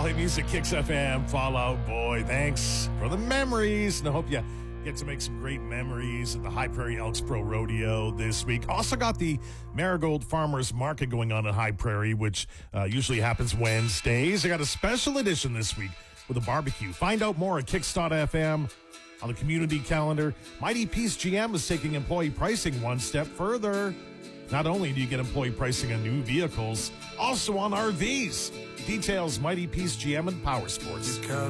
All Hit Music, Kicks FM, Fall Out Boy. Thanks for the memories. And I hope you get to make some great memories at the High Prairie Elks Pro Rodeo this week. Also got the Marigold Farmers Market going on in High Prairie, which usually happens Wednesdays. I got a special edition this week with a barbecue. Find out more at Kicks.fm. On the community calendar, Mighty Peace GM is taking employee pricing one step further. Not only do you get employee pricing on new vehicles, also on RVs. Details, Mighty Peace GM and Power Sports.